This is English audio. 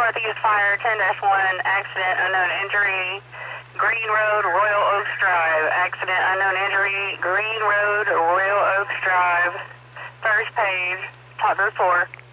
Northeast Fire 10-1, accident, unknown injury, Green Road, Royal Oaks Drive. Accident, unknown injury, Green Road, Royal Oaks Drive. First page, top report.